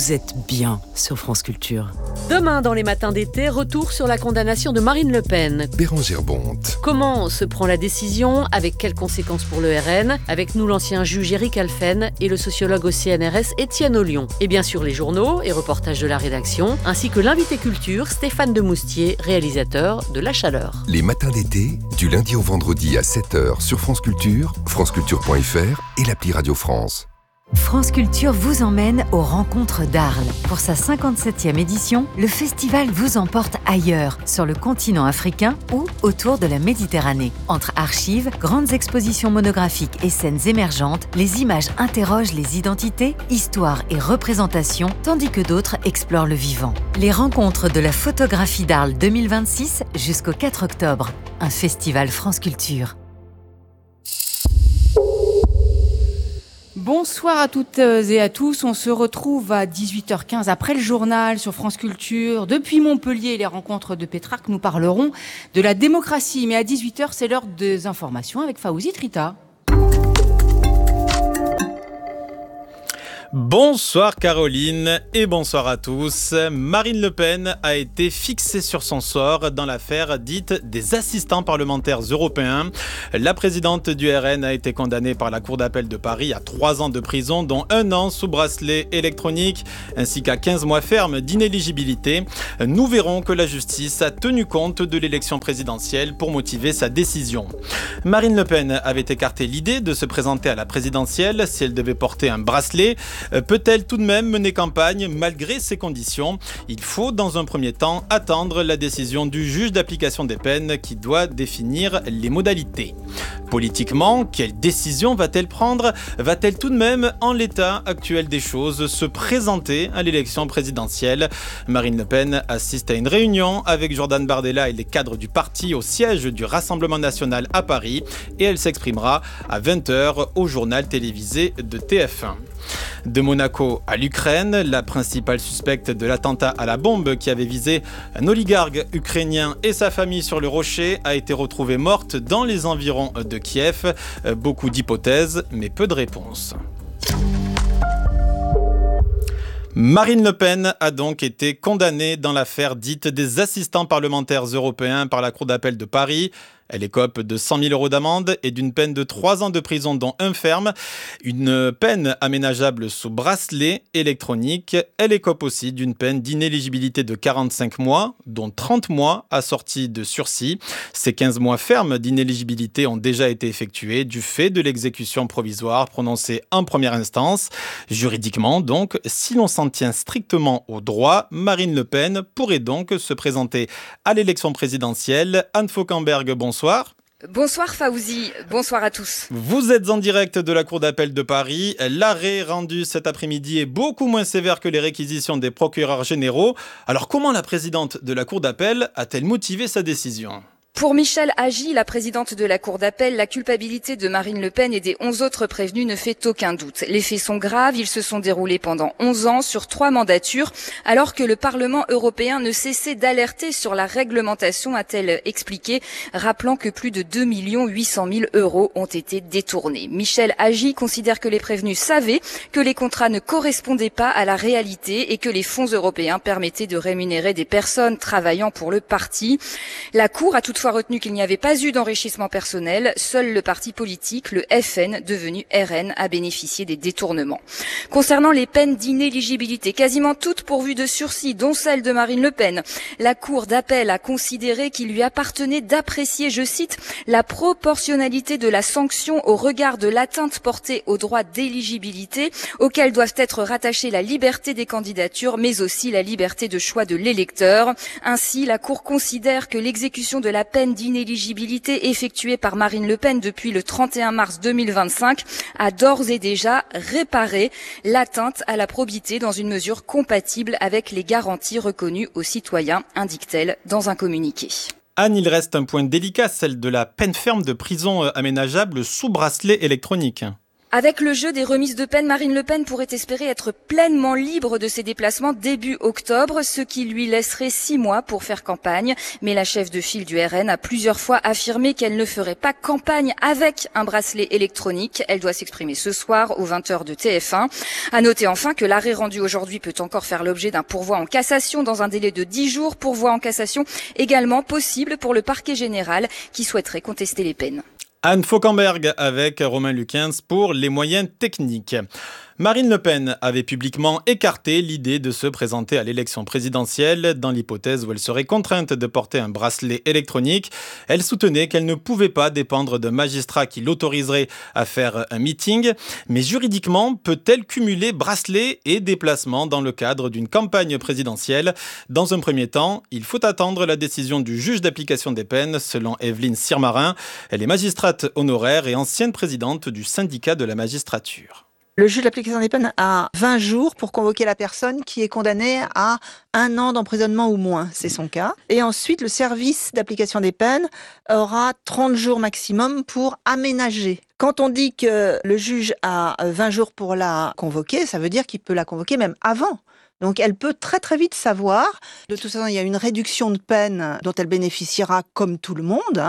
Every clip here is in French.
vous êtes bien sur France Culture. Demain, dans les matins d'été, retour sur la condamnation de Marine Le Pen. Bérangère Bonte. Comment se prend la décision? Avec quelles conséquences pour le RN? Avec nous, l'ancien juge Éric Alphen et le sociologue au CNRS Étienne Ollion. Et bien sûr, les journaux et reportages de la rédaction, ainsi que l'invité culture Stéphane Demoustier, réalisateur de La Chaleur. Les matins d'été, du lundi au vendredi à 7h sur France Culture, franceculture.fr et l'appli Radio France. France Culture vous emmène aux rencontres d'Arles. Pour sa 57e édition, le festival vous emporte ailleurs, sur le continent africain ou autour de la Méditerranée. Entre archives, grandes expositions monographiques et scènes émergentes, les images interrogent les identités, histoires et représentations, tandis que d'autres explorent le vivant. Les rencontres de la photographie d'Arles 2026 jusqu'au 4 octobre. Un festival France Culture. Bonsoir à toutes et à tous, on se retrouve à 18h15 après le journal sur France Culture. Depuis Montpellier, les rencontres de Pétrarque, nous parlerons de la démocratie. Mais à 18h, c'est l'heure des informations avec Fawzi Trita. Bonsoir Caroline et bonsoir à tous. Marine Le Pen a été fixée sur son sort dans l'affaire dite des assistants parlementaires européens. La présidente du RN a été condamnée par la Cour d'appel de Paris à 3 ans de prison, dont 1 an sous bracelet électronique, ainsi qu'à 15 mois ferme d'inéligibilité. Nous verrons que la justice a tenu compte de l'élection présidentielle pour motiver sa décision. Marine Le Pen avait écarté l'idée de se présenter à la présidentielle si elle devait porter un bracelet. Peut-elle tout de même mener campagne malgré ces conditions? Il faut dans un premier temps attendre la décision du juge d'application des peines qui doit définir les modalités. Politiquement, quelle décision va-t-elle prendre? Va-t-elle tout de même, en l'état actuel des choses, se présenter à l'élection présidentielle? Marine Le Pen assiste à une réunion avec Jordan Bardella et les cadres du parti au siège du Rassemblement national à Paris et elle s'exprimera à 20h au journal télévisé de TF1. De Monaco à l'Ukraine, la principale suspecte de l'attentat à la bombe qui avait visé un oligarque ukrainien et sa famille sur le Rocher a été retrouvée morte dans les environs de Kiev. Beaucoup d'hypothèses, mais peu de réponses. Marine Le Pen a donc été condamnée dans l'affaire dite des assistants parlementaires européens par la Cour d'appel de Paris. Elle écope de 100 000 € d'amende et d'une peine de 3 ans de prison dont 1 ferme. Une peine aménageable sous bracelet électronique. Elle écope aussi d'une peine d'inéligibilité de 45 mois, dont 30 mois assortis de sursis. Ces 15 mois fermes d'inéligibilité ont déjà été effectués du fait de l'exécution provisoire prononcée en première instance. Juridiquement donc, si l'on s'en tient strictement au droit, Marine Le Pen pourrait donc se présenter à l'élection présidentielle. Anne Fauquemberg, bonsoir. Bonsoir Fawzi, bonsoir à tous. Vous êtes en direct de la Cour d'appel de Paris. L'arrêt rendu cet après-midi est beaucoup moins sévère que les réquisitions des procureurs généraux. Alors comment la présidente de la Cour d'appel a-t-elle motivé sa décision ? Pour Michèle Agy, la présidente de la Cour d'appel, la culpabilité de Marine Le Pen et des 11 autres prévenus ne fait aucun doute. Les faits sont graves, ils se sont déroulés pendant 11 ans sur 3 mandatures, alors que le Parlement européen ne cessait d'alerter sur la réglementation, a-t-elle expliqué, rappelant que plus de 2 800 000 € ont été détournés. Michèle Agy considère que les prévenus savaient que les contrats ne correspondaient pas à la réalité et que les fonds européens permettaient de rémunérer des personnes travaillant pour le parti. La Cour a toutefois retenu qu'il n'y avait pas eu d'enrichissement personnel. Seul le parti politique, le FN, devenu RN, a bénéficié des détournements. Concernant les peines d'inéligibilité, quasiment toutes pourvues de sursis, dont celle de Marine Le Pen, la Cour d'appel a considéré qu'il lui appartenait d'apprécier, je cite, la proportionnalité de la sanction au regard de l'atteinte portée au droit d'éligibilité, auquel doivent être rattachées la liberté des candidatures, mais aussi la liberté de choix de l'électeur. Ainsi, la Cour considère que l'exécution de la peine d'inéligibilité effectuée par Marine Le Pen depuis le 31 mars 2025 a d'ores et déjà réparé l'atteinte à la probité dans une mesure compatible avec les garanties reconnues aux citoyens, indique-t-elle dans un communiqué. Anne, il reste un point délicat, celle de la peine ferme de prison aménageable sous bracelet électronique. Avec le jeu des remises de peine, Marine Le Pen pourrait espérer être pleinement libre de ses déplacements début octobre, ce qui lui laisserait 6 mois pour faire campagne. Mais la chef de file du RN a plusieurs fois affirmé qu'elle ne ferait pas campagne avec un bracelet électronique. Elle doit s'exprimer ce soir aux 20h de TF1. À noter enfin que l'arrêt rendu aujourd'hui peut encore faire l'objet d'un pourvoi en cassation dans un délai de 10 jours. Pourvoi en cassation également possible pour le parquet général qui souhaiterait contester les peines. Anne Fauquemberg avec Romain Lucens pour les moyens techniques. Marine Le Pen avait publiquement écarté l'idée de se présenter à l'élection présidentielle dans l'hypothèse où elle serait contrainte de porter un bracelet électronique. Elle soutenait qu'elle ne pouvait pas dépendre d'un magistrat qui l'autoriserait à faire un meeting. Mais juridiquement, peut-elle cumuler bracelet et déplacement dans le cadre d'une campagne présidentielle ? Dans un premier temps, il faut attendre la décision du juge d'application des peines, selon Evelyne Sirmarin. Elle est magistrate honoraire et ancienne présidente du syndicat de la magistrature. Le juge de l'application des peines a 20 jours pour convoquer la personne qui est condamnée à 1 an d'emprisonnement ou moins, c'est son cas. Et ensuite, le service d'application des peines aura 30 jours maximum pour aménager. Quand on dit que le juge a 20 jours pour la convoquer, ça veut dire qu'il peut la convoquer même avant. Donc elle peut très très vite savoir. De toute façon, il y a une réduction de peine dont elle bénéficiera comme tout le monde.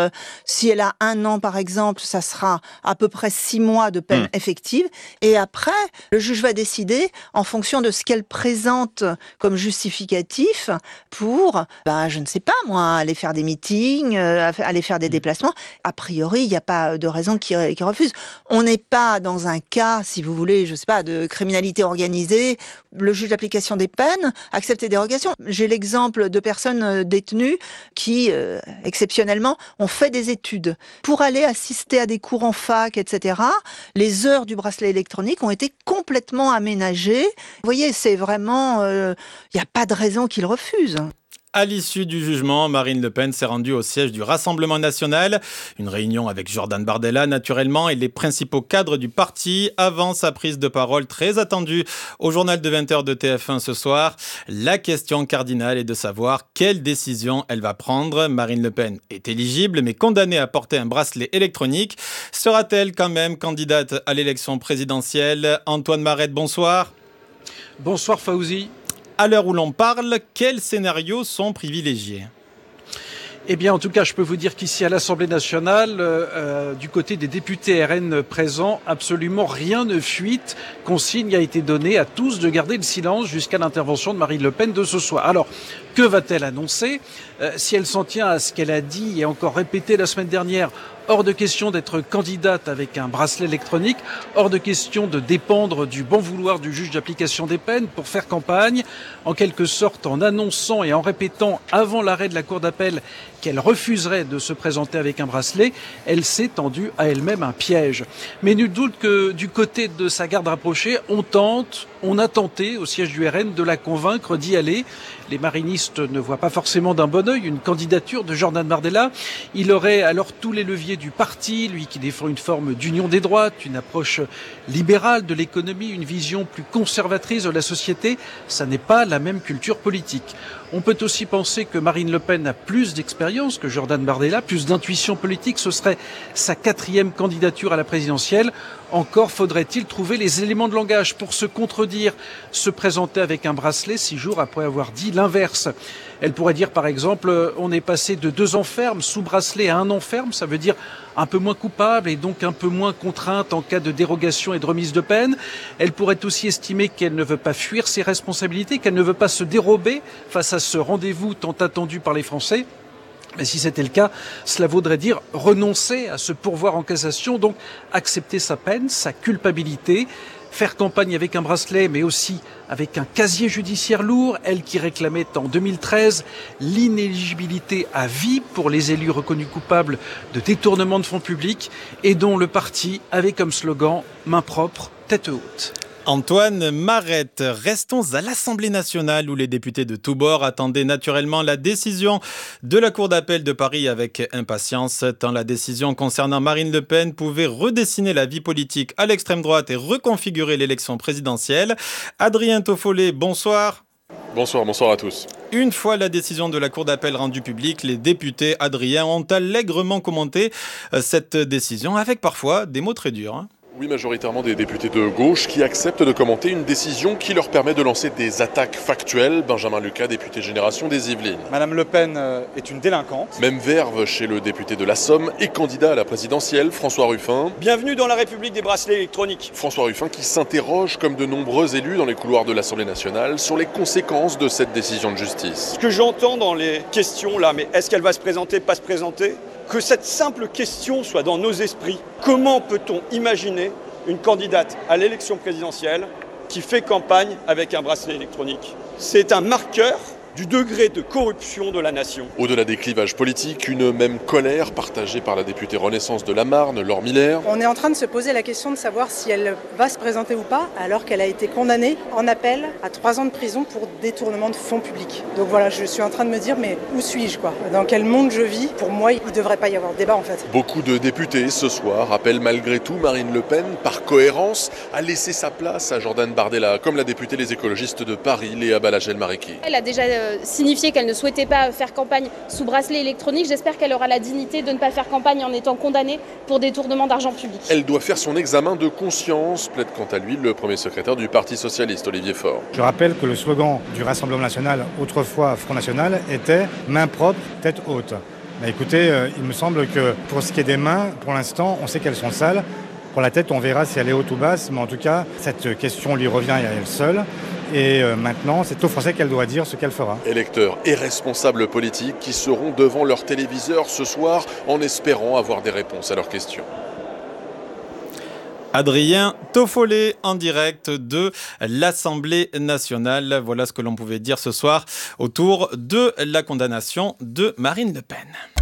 Si elle a 1 an par exemple, ça sera à peu près 6 mois de peine effective. Et après, le juge va décider en fonction de ce qu'elle présente comme justificatif pour, je ne sais pas moi, aller faire des meetings, aller faire des déplacements. A priori, il n'y a pas de raison qui refuse. On n'est pas dans un cas, si vous voulez, je sais pas, de criminalité organisée. Le juge d'application des peines accepte des dérogations. J'ai l'exemple de personnes détenues qui, exceptionnellement, ont fait des études. Pour aller assister à des cours en fac, etc., les heures du bracelet électronique ont été complètement aménagées. Vous voyez, c'est vraiment... il n'y a pas de raison qu'ils refusent. À l'issue du jugement, Marine Le Pen s'est rendue au siège du Rassemblement national. Une réunion avec Jordan Bardella, naturellement, et les principaux cadres du parti avant sa prise de parole très attendue au journal de 20h de TF1 ce soir. La question cardinale est de savoir quelle décision elle va prendre. Marine Le Pen est éligible, mais condamnée à porter un bracelet électronique. Sera-t-elle quand même candidate à l'élection présidentielle ? Antoine Marette, bonsoir. Bonsoir Fauzi. À l'heure où l'on parle, quels scénarios sont privilégiés ? Eh bien, en tout cas, je peux vous dire qu'ici à l'Assemblée nationale, du côté des députés RN présents, absolument rien ne fuite. Consigne a été donnée à tous de garder le silence jusqu'à l'intervention de Marine Le Pen de ce soir. Alors, que va-t-elle annoncer ? Si elle s'en tient à ce qu'elle a dit et encore répété la semaine dernière, hors de question d'être candidate avec un bracelet électronique, hors de question de dépendre du bon vouloir du juge d'application des peines pour faire campagne, en quelque sorte en annonçant et en répétant avant l'arrêt de la Cour d'appel qu'elle refuserait de se présenter avec un bracelet, elle s'est tendue à elle-même un piège. Mais nul doute que du côté de sa garde rapprochée, on a tenté au siège du RN de la convaincre d'y aller. Les marinistes ne voient pas forcément d'un bon œil une candidature de Jordan Bardella. Il aurait alors tous les leviers du parti, lui qui défend une forme d'union des droites, une approche libérale de l'économie, une vision plus conservatrice de la société. Ça n'est pas la même culture politique. On peut aussi penser que Marine Le Pen a plus d'expérience que Jordan Bardella, plus d'intuition politique. Ce serait sa 4e candidature à la présidentielle. Encore faudrait-il trouver les éléments de langage pour se contredire, se présenter avec un bracelet 6 jours après avoir dit l'inverse. Elle pourrait dire par exemple, on est passé de 2 ans ferme sous bracelet à 1 an ferme, ça veut dire un peu moins coupable et donc un peu moins contrainte en cas de dérogation et de remise de peine. Elle pourrait aussi estimer qu'elle ne veut pas fuir ses responsabilités, qu'elle ne veut pas se dérober face à ce rendez-vous tant attendu par les Français. Mais si c'était le cas, cela voudrait dire renoncer à se pourvoir en cassation, donc accepter sa peine, sa culpabilité, faire campagne avec un bracelet, mais aussi avec un casier judiciaire lourd, elle qui réclamait en 2013 l'inéligibilité à vie pour les élus reconnus coupables de détournement de fonds publics et dont le parti avait comme slogan « main propre, tête haute ». Antoine Marette, restons à l'Assemblée nationale où les députés de tous bords attendaient naturellement la décision de la Cour d'appel de Paris avec impatience, tant la décision concernant Marine Le Pen pouvait redessiner la vie politique à l'extrême droite et reconfigurer l'élection présidentielle. Adrien Toffollet, bonsoir. Bonsoir à tous. Une fois la décision de la Cour d'appel rendue publique, les députés, Adrien, ont allègrement commenté cette décision avec parfois des mots très durs. Oui, majoritairement des députés de gauche qui acceptent de commenter une décision qui leur permet de lancer des attaques factuelles. Benjamin Lucas, député Génération des Yvelines. Madame Le Pen est une délinquante. Même verve chez le député de la Somme et candidat à la présidentielle, François Ruffin. Bienvenue dans la République des bracelets électroniques. François Ruffin qui s'interroge, comme de nombreux élus dans les couloirs de l'Assemblée nationale, sur les conséquences de cette décision de justice. Ce que j'entends dans les questions là, mais est-ce qu'elle va se présenter, pas se présenter ? Que cette simple question soit dans nos esprits. Comment peut-on imaginer une candidate à l'élection présidentielle qui fait campagne avec un bracelet électronique ? C'est un marqueur du degré de corruption de la nation. Au-delà des clivages politiques, une même colère partagée par la députée Renaissance de la Marne, Laure Miller. On est en train de se poser la question de savoir si elle va se présenter ou pas, alors qu'elle a été condamnée en appel à 3 ans de prison pour détournement de fonds publics. Donc voilà, je suis en train de me dire, mais où suis-je quoi ? Dans quel monde je vis ? Pour moi, il ne devrait pas y avoir de débat en fait. Beaucoup de députés ce soir appellent malgré tout Marine Le Pen, par cohérence, à laisser sa place à Jordan Bardella, comme la députée Les Écologistes de Paris, Léa Balagel-Mariki. Elle a déjà signifié qu'elle ne souhaitait pas faire campagne sous bracelet électronique. J'espère qu'elle aura la dignité de ne pas faire campagne en étant condamnée pour détournement d'argent public. Elle doit faire son examen de conscience, plaide quant à lui le premier secrétaire du Parti Socialiste, Olivier Faure. Je rappelle que le slogan du Rassemblement National, autrefois Front National, était « main propre, tête haute ». Bah, écoutez, il me semble que pour ce qui est des mains, pour l'instant, on sait qu'elles sont sales. Pour la tête, on verra si elle est haute ou basse, mais en tout cas, cette question lui revient à elle seule. Et maintenant, c'est aux Français qu'elle doit dire ce qu'elle fera. Électeurs et responsables politiques qui seront devant leur téléviseur ce soir en espérant avoir des réponses à leurs questions. Adrien Toffolé en direct de l'Assemblée nationale. Voilà ce que l'on pouvait dire ce soir autour de la condamnation de Marine Le Pen.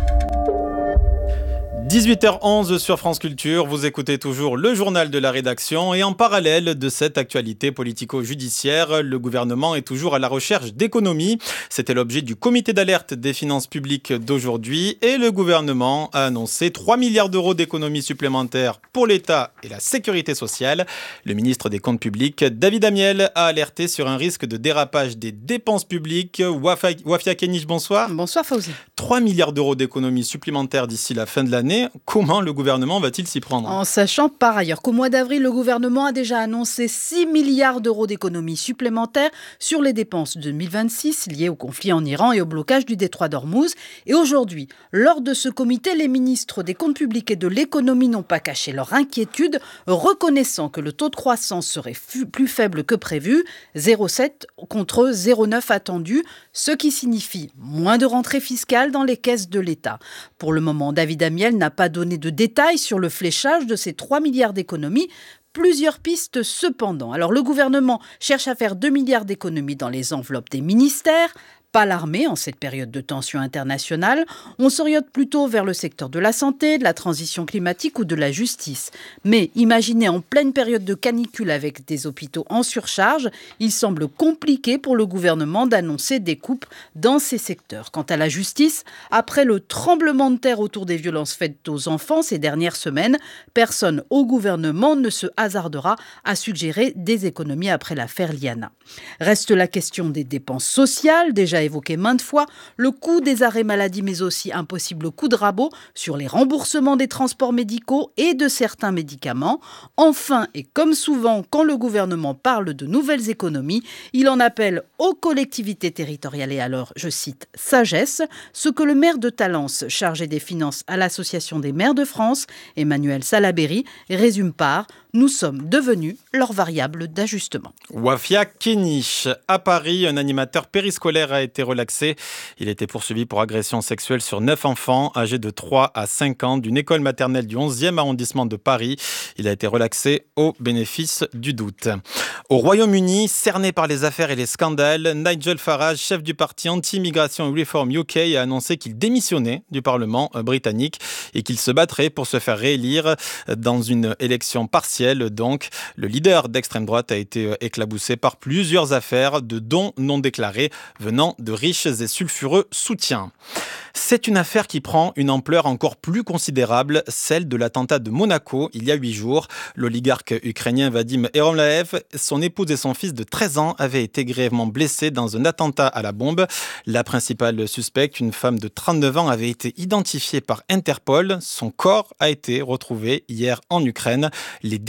18h11 sur France Culture, vous écoutez toujours le journal de la rédaction et en parallèle de cette actualité politico-judiciaire, le gouvernement est toujours à la recherche d'économies. C'était l'objet du comité d'alerte des finances publiques d'aujourd'hui et le gouvernement a annoncé 3 milliards d'euros d'économies supplémentaires pour l'État et la sécurité sociale. Le ministre des Comptes publics, David Amiel, a alerté sur un risque de dérapage des dépenses publiques. Wafia Kenich, bonsoir. Bonsoir Fauzi. 3 milliards d'euros d'économies supplémentaires d'ici la fin de l'année. Comment le gouvernement va-t-il s'y prendre ? En sachant par ailleurs qu'au mois d'avril, le gouvernement a déjà annoncé 6 milliards d'euros d'économies supplémentaires sur les dépenses 2026 liées au conflit en Iran et au blocage du détroit d'Ormuz. Et aujourd'hui, lors de ce comité, les ministres des Comptes publics et de l'économie n'ont pas caché leur inquiétude, reconnaissant que le taux de croissance serait plus faible que prévu, 0,7 contre 0,9 attendu, ce qui signifie moins de rentrées fiscales dans les caisses de l'État. Pour le moment, David Amiel n'a pas donné de détails sur le fléchage de ces 3 milliards d'économies. Plusieurs pistes cependant. Alors le gouvernement cherche à faire 2 milliards d'économies dans les enveloppes des ministères. Pas l'armée en cette période de tension internationale. On s'oriente plutôt vers le secteur de la santé, de la transition climatique ou de la justice. Mais imaginez en pleine période de canicule avec des hôpitaux en surcharge, il semble compliqué pour le gouvernement d'annoncer des coupes dans ces secteurs. Quant à la justice, après le tremblement de terre autour des violences faites aux enfants ces dernières semaines, personne au gouvernement ne se hasardera à suggérer des économies après l'affaire Liana. Reste la question des dépenses sociales, déjà évoqué maintes fois, le coût des arrêts maladie mais aussi un possible coup de rabot sur les remboursements des transports médicaux et de certains médicaments. Enfin, et comme souvent quand le gouvernement parle de nouvelles économies, il en appelle aux collectivités territoriales et alors, je cite, « sagesse », ce que le maire de Talence, chargé des finances à l'Association des maires de France, Emmanuel Salaberry, résume par « nous sommes devenus leur variable d'ajustement ». Wafia Kenich. À Paris, un animateur périscolaire a été relaxé. Il a été poursuivi pour agression sexuelle sur 9 enfants âgés de 3 à 5 ans d'une école maternelle du 11e arrondissement de Paris. Il a été relaxé au bénéfice du doute. Au Royaume-Uni, cerné par les affaires et les scandales, Nigel Farage, chef du parti anti-immigration Reform UK, a annoncé qu'il démissionnait du Parlement britannique et qu'il se battrait pour se faire réélire dans une élection partielle. Donc, le leader d'extrême droite a été éclaboussé par plusieurs affaires de dons non déclarés venant de riches et sulfureux soutiens. C'est une affaire qui prend une ampleur encore plus considérable, celle de l'attentat de Monaco il y a 8 jours. L'oligarque ukrainien Vadim Ermolaev, son épouse et son fils de 13 ans avaient été grièvement blessés dans un attentat à la bombe. La principale suspecte, une femme de 39 ans, avait été identifiée par Interpol. Son corps a été retrouvé hier en Ukraine. Les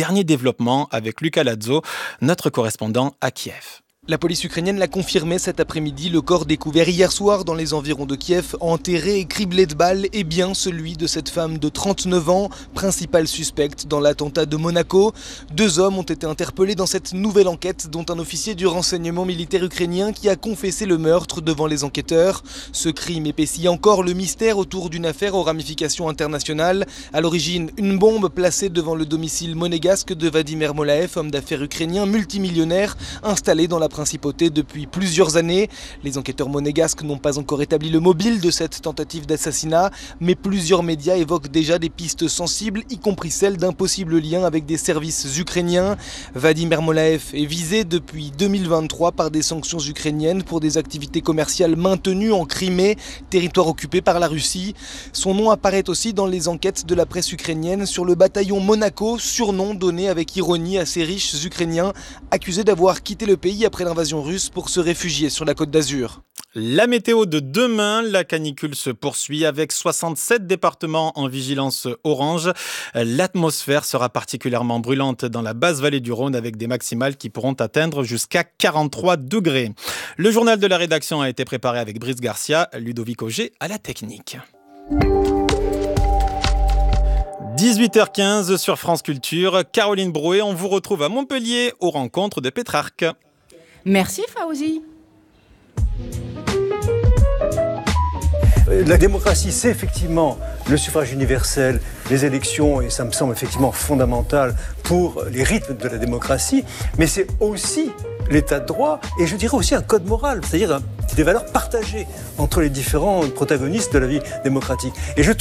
derniers développements avec Lucas Lazzo, notre correspondant à Kiev. La police ukrainienne l'a confirmé cet après-midi. Le corps découvert hier soir dans les environs de Kiev, enterré et criblé de balles, est bien celui de cette femme de 39 ans, principale suspecte dans l'attentat de Monaco. 2 hommes ont été interpellés dans cette nouvelle enquête, dont un officier du renseignement militaire ukrainien qui a confessé le meurtre devant les enquêteurs. Ce crime épaissit encore le mystère autour d'une affaire aux ramifications internationales. À l'origine, une bombe placée devant le domicile monégasque de Vadimir Molaev, homme d'affaires ukrainien multimillionnaire, installé dans la principauté depuis plusieurs années. Les enquêteurs monégasques n'ont pas encore établi le mobile de cette tentative d'assassinat, mais plusieurs médias évoquent déjà des pistes sensibles, y compris celle d'un possible lien avec des services ukrainiens. Vadimir Molaev est visé depuis 2023 par des sanctions ukrainiennes pour des activités commerciales maintenues en Crimée, territoire occupé par la Russie. Son nom apparaît aussi dans les enquêtes de la presse ukrainienne sur le bataillon Monaco, surnom donné avec ironie à ces riches Ukrainiens accusés d'avoir quitté le pays après l'invasion russe pour se réfugier sur la Côte d'Azur. La météo de demain, la canicule se poursuit avec 67 départements en vigilance orange. L'atmosphère sera particulièrement brûlante dans la basse vallée du Rhône avec des maximales qui pourront atteindre jusqu'à 43 degrés. Le journal de la rédaction a été préparé avec Brice Garcia, Ludovic Auger à la technique. 18h15 sur France Culture. Caroline Brouet, on vous retrouve à Montpellier aux rencontres de Pétrarque. Merci Fauzi. La démocratie, c'est effectivement le suffrage universel, les élections, et ça me semble effectivement fondamental pour les rythmes de la démocratie, mais c'est aussi l'état de droit, et je dirais aussi un code moral, c'est-à-dire des valeurs partagées entre les différents protagonistes de la vie démocratique. Et je trouve